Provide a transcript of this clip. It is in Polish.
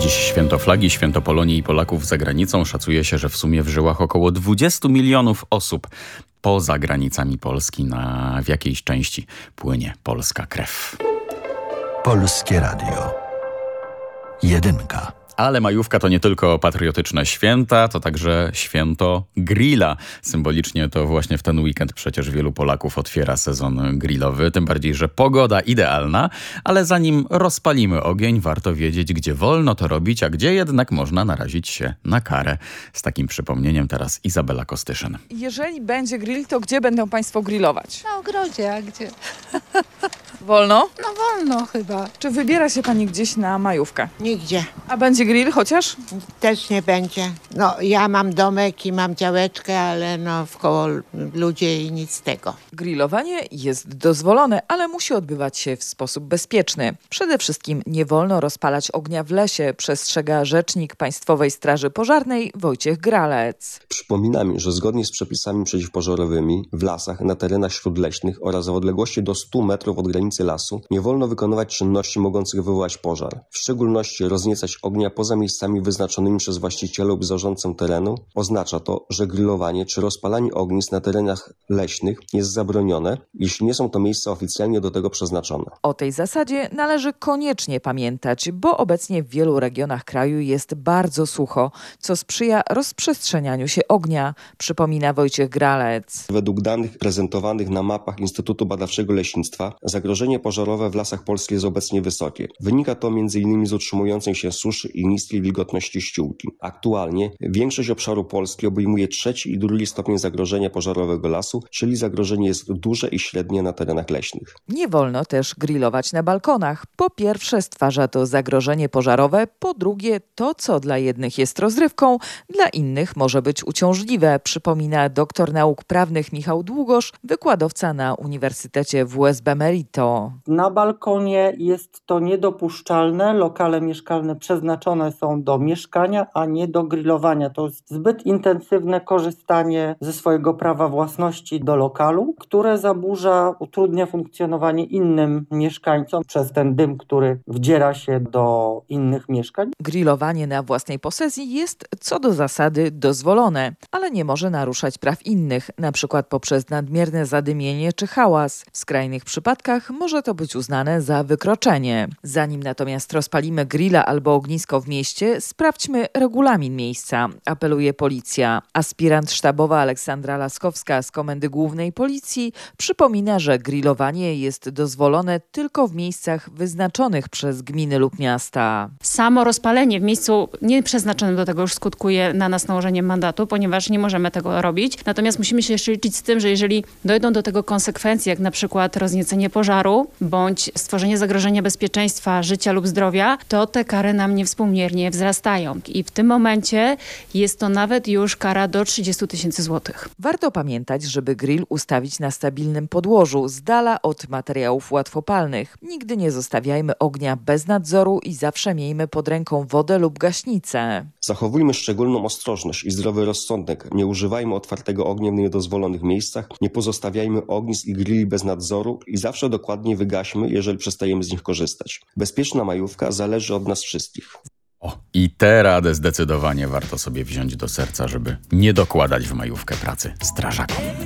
Dziś święto flagi, święto Polonii i Polaków za granicą. Szacuje się, że w sumie w żyłach około 20 milionów osób poza granicami Polski w jakiejś części płynie polska krew. Polskie Radio. Jedynka. Ale majówka to nie tylko patriotyczne święta, to także święto grilla. Symbolicznie to właśnie w ten weekend przecież wielu Polaków otwiera sezon grillowy, tym bardziej, że pogoda idealna, ale zanim rozpalimy ogień, warto wiedzieć, gdzie wolno to robić, a gdzie jednak można narazić się na karę. Z takim przypomnieniem teraz Izabela Kostyszyn. Jeżeli będzie grill, to gdzie będą Państwo grillować? Na ogrodzie, a gdzie? Wolno? No wolno chyba. Czy wybiera się Pani gdzieś na majówkę? Nigdzie. A będzie grill chociaż? Też nie będzie. No, ja mam domek i mam działeczkę, ale no wkoło ludzie i nic z tego. Grillowanie jest dozwolone, ale musi odbywać się w sposób bezpieczny. Przede wszystkim nie wolno rozpalać ognia w lesie, przestrzega rzecznik Państwowej Straży Pożarnej Wojciech Gralec. Przypominam, że zgodnie z przepisami przeciwpożarowymi w lasach, na terenach śródleśnych oraz w odległości do 100 metrów od granicy lasu nie wolno wykonywać czynności mogących wywołać pożar. W szczególności rozniecać ognia poza miejscami wyznaczonymi przez właściciela lub zarządcę terenu. Oznacza to, że grillowanie czy rozpalanie ognisk na terenach leśnych jest zabronione, jeśli nie są to miejsca oficjalnie do tego przeznaczone. O tej zasadzie należy koniecznie pamiętać, bo obecnie w wielu regionach kraju jest bardzo sucho, co sprzyja rozprzestrzenianiu się ognia, przypomina Wojciech Gralec. Według danych prezentowanych na mapach Instytutu Badawczego Leśnictwa, zagrożenie pożarowe w lasach polskich jest obecnie wysokie. Wynika to m.in. z utrzymującej się suszy i niskiej wilgotności ściółki. Aktualnie większość obszaru Polski obejmuje 3. i 2. stopień zagrożenia pożarowego lasu, czyli zagrożenie jest duże i średnie na terenach leśnych. Nie wolno też grillować na balkonach. Po pierwsze stwarza to zagrożenie pożarowe, po drugie to, co dla jednych jest rozrywką, dla innych może być uciążliwe, przypomina doktor nauk prawnych Michał Długosz, wykładowca na Uniwersytecie WSB Merito. Na balkonie jest to niedopuszczalne. Lokale mieszkalne przeznaczone są do mieszkania, a nie do grillowania. To jest zbyt intensywne korzystanie ze swojego prawa własności do lokalu, które utrudnia funkcjonowanie innym mieszkańcom przez ten dym, który wdziera się do innych mieszkań. Grillowanie na własnej posesji jest co do zasady dozwolone, ale nie może naruszać praw innych, na przykład poprzez nadmierne zadymienie czy hałas. W skrajnych przypadkach może to być uznane za wykroczenie. Zanim natomiast rozpalimy grilla albo ognisko w mieście, sprawdźmy regulamin miejsca, apeluje policja. Aspirant sztabowa Aleksandra Laskowska z Komendy Głównej Policji przypomina, że grillowanie jest dozwolone tylko w miejscach wyznaczonych przez gminy lub miasta. Samo rozpalenie w miejscu nieprzeznaczonym do tego już skutkuje na nas nałożeniem mandatu, ponieważ nie możemy tego robić. Natomiast musimy się jeszcze liczyć z tym, że jeżeli dojdą do tego konsekwencje, jak na przykład rozniecenie pożaru, bądź stworzenie zagrożenia bezpieczeństwa, życia lub zdrowia, to te kary nam niewspółmiernie wzrastają. I w tym momencie jest to nawet już kara do 30 000 złotych. Warto pamiętać, żeby grill ustawić na stabilnym podłożu, z dala od materiałów łatwopalnych. Nigdy nie zostawiajmy ognia bez nadzoru i zawsze miejmy pod ręką wodę lub gaśnicę. Zachowujmy szczególną ostrożność i zdrowy rozsądek. Nie używajmy otwartego ognia w niedozwolonych miejscach, nie pozostawiajmy ognisk i grilli bez nadzoru i zawsze dokładnie wygaśmy, jeżeli przestajemy z nich korzystać. Bezpieczna majówka zależy od nas wszystkich. I tę radę zdecydowanie warto sobie wziąć do serca, żeby nie dokładać w majówkę pracy strażakom.